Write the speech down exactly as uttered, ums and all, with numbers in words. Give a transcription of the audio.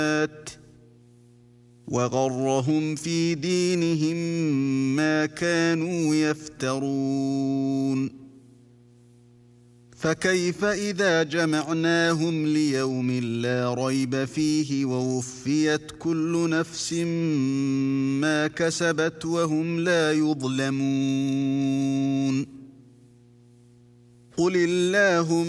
وغرهم في دينهم ما كانوا يفترون فكيف إذا جمعناهم ليوم لا ريب فيه ووفيت كل نفس ما كسبت وهم لا يظلمون قل اللهم